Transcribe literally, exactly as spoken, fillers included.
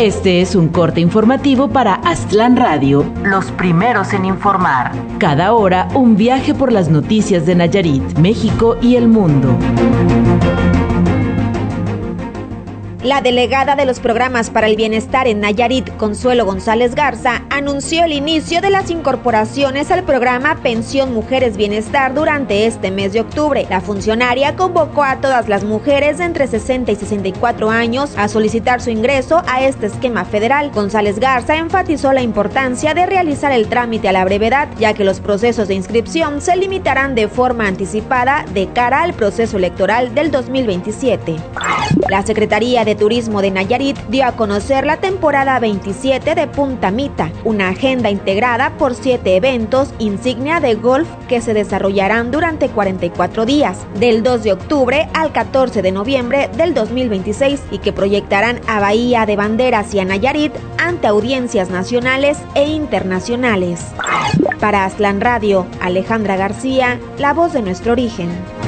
Este es un corte informativo para Aztlán Radio, los primeros en informar. Cada hora, un viaje por las noticias de Nayarit, México y el mundo. La delegada de los programas para el bienestar en Nayarit, Consuelo González Garza, anunció el inicio de las incorporaciones al programa Pensión Mujeres Bienestar durante este mes de octubre. La funcionaria convocó a todas las mujeres de entre sesenta y sesenta y cuatro años a solicitar su ingreso a este esquema federal. González Garza enfatizó la importancia de realizar el trámite a la brevedad, ya que los procesos de inscripción se limitarán de forma anticipada de cara al proceso electoral del dos mil veintisiete. La Secretaría de Turismo de Nayarit dio a conocer la temporada veintisiete de Punta Mita, una agenda integrada por siete eventos insignia de golf que se desarrollarán durante cuarenta y cuatro días, del dos de octubre al catorce de noviembre del dos mil veintiséis, y que proyectarán a Bahía de Banderas y a Nayarit ante audiencias nacionales e internacionales. Para Aztlán Radio, Alejandra García, la voz de nuestro origen.